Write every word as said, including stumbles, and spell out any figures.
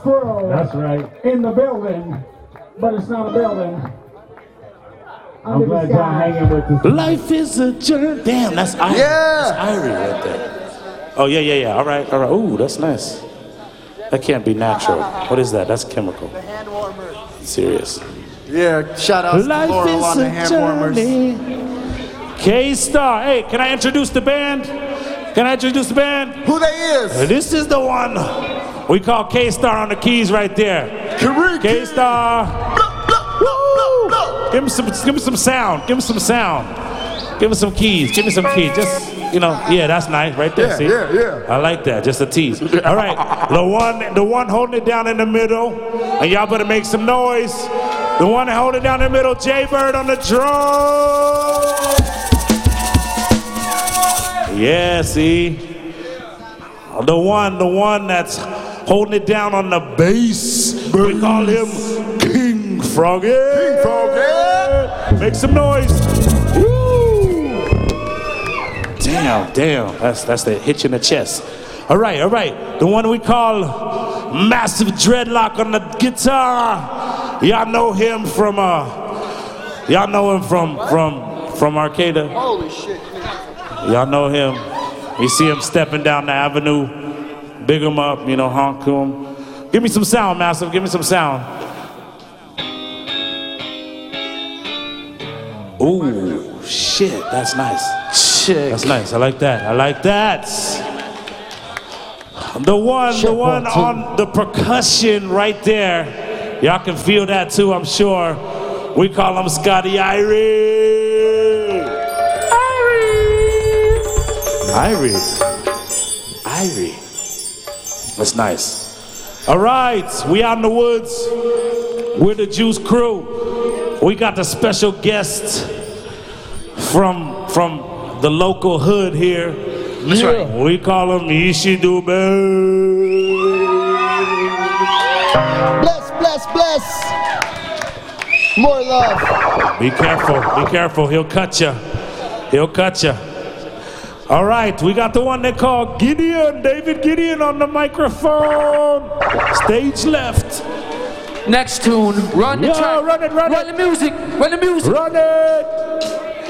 Crow. That's right. In the building, but it's not a building. I'm glad y'all hanging with us. Life is a journey. Damn, that's Irie. Yeah. That's Irie right there. Oh, yeah, yeah, yeah. All right, all right. Ooh, that's nice. That can't be natural. What is that? That's chemical. The hand warmer. Serious. Yeah, shout out to Life Laurel on is the a hand warmers. journey. K-Star. Hey, can I introduce the band? Can I introduce the band? Who they is? This is the one we call K-Star on the keys right there. K-Star. Give me some, give me some sound. Give me some sound. Give me some keys. Give me some keys. Just, you know, yeah, that's nice right there. Yeah, see? yeah, yeah. I like that. Just a tease. All right, the one, the one holding it down in the middle, and y'all better make some noise. The one holding it down in the middle, Jay-Bird on the drum. Yeah, see? The one, the one that's holding it down on the bass. We call him King Froggy. King Froggy. Make some noise. Woo. Damn, damn. That's that's the hitch in the chest. All right, all right. The one we call Massive Dreadlock on the guitar. Y'all know him from uh. Y'all know him from from from Arcada. Holy shit. Y'all know him. You see him stepping down the avenue. Big him up, you know, honk to him. Give me some sound, Massive. Give me some sound. Ooh, shit. That's nice. Chick. That's nice. I like that. I like that. The one, the one on the percussion right there. Y'all can feel that too, I'm sure. We call him Scotty Irie. Irie. Irie. That's nice. All right, we out in the woods. We're the Juice Crew. We got the special guest from from the local hood here. That's right. We call him Ishidube. Bless, bless, bless. More love. Be careful, be careful. He'll cut you. He'll cut you. All right, we got the one they call Gideon, David Gideon on the microphone. Stage left. Next tune, run the Yo, track. run it, run, Run it. the music, run the music. Run it.